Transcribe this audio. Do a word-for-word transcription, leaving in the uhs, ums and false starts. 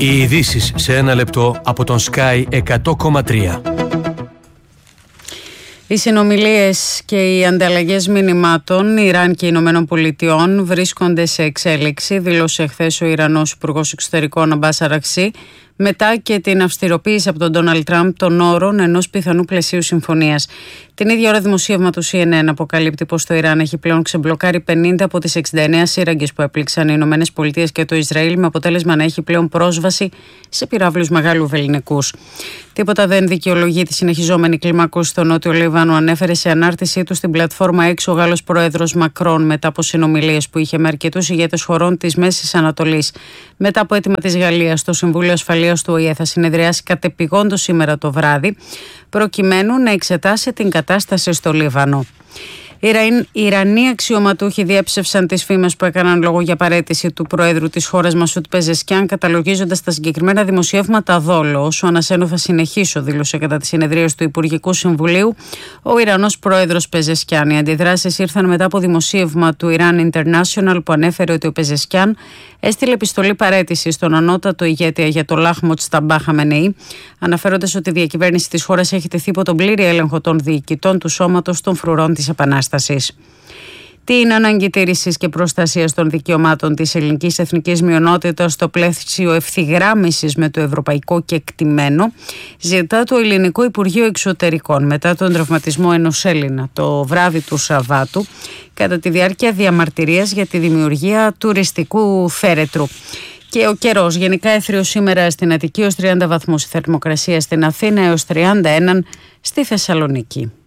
Οι ειδήσεις σε ένα λεπτό από τον Sky εκατό κόμμα τρία. Οι συνομιλίες και οι ανταλλαγές μηνυμάτων Ιράν και Ηνωμένων Πολιτειών βρίσκονται σε εξέλιξη, δήλωσε χθες ο Ιρανός Υπουργός Εξωτερικών Αμπάς Αραγσί, μετά και την αυστηροποίηση από τον Ντόναλντ Τραμπ των όρων ενός πιθανού πλαισίου συμφωνίας. Την ίδια ώρα, δημοσίευμα του σι εν εν αποκαλύπτει πως το Ιράν έχει πλέον ξεμπλοκάρει πενήντα από τις εξήντα εννέα σύραγγες που έπληξαν οι Ηνωμένες Πολιτείες και το Ισραήλ, με αποτέλεσμα να έχει πλέον πρόσβαση σε πυράβλους μεγάλου βεληνικούς. Τίποτα δεν δικαιολογεί τη συνεχιζόμενη κλιμάκωση στο νότιο Λίβανο, ανέφερε σε ανάρτησή του στην πλατφόρμα X ο Γάλλος πρόεδρος Μακρόν, μετά από συνομιλίες που είχε με αρκετούς ηγέτες χωρών της Μέσης Ανατολής. Μετά από αίτημα της Γαλλίας, το Συμβούλιο Ασφαλείας του Ο Η Ε θα συνεδριάσει κατεπηγόντως σήμερα το βράδυ, προκειμένου να εξετάσει την κατάσταση στο Λίβανο. Οι Ιρανοί αξιωματούχοι διέψευσαν τις φήμες που έκαναν λόγο για παραίτηση του Προέδρου της χώρας Μασούτ Πεζεσκιάν, καταλογίζοντας τα συγκεκριμένα δημοσιεύματα δόλο. Όσο ανασένω θα συνεχίσω, δήλωσε κατά τη συνεδρίαση του Υπουργικού Συμβουλίου ο Ιρανός Πρόεδρος Πεζεσκιάν. Οι αντιδράσεις ήρθαν μετά από δημοσίευμα του Iran International που ανέφερε ότι ο Πεζεσκιάν έστειλε επιστολή παραίτηση στον ανώτατο ηγέτη Αγιατολάχ Μοτζταμπά Χαμενεή, αναφέροντας ότι η διακυβέρνηση της χώρας έχει τεθεί υπό τον πλήρη έλεγχο των διοικητών του σώματος των φρουρών της Επανάστασης. Την ανάγκη τήρησης και προστασίας των δικαιωμάτων της ελληνικής εθνικής μειονότητας στο πλαίσιο ευθυγράμμισης με το ευρωπαϊκό κεκτημένο ζητά το Ελληνικό Υπουργείο Εξωτερικών μετά τον τραυματισμό ενός Έλληνα το βράδυ του Σαββάτου κατά τη διάρκεια διαμαρτυρίας για τη δημιουργία τουριστικού θέρετρου. Και ο καιρός, γενικά έθριος σήμερα στην Αττική ως τριάντα βαθμούς, η θερμοκρασία στην Αθήνα έως τριάντα ένα στη Θεσσαλονίκη.